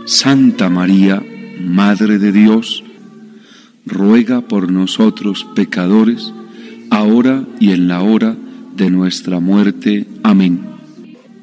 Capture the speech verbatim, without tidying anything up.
Santa María, Madre de Dios, ruega por nosotros pecadores, ahora y en la hora de nuestra muerte. Amén.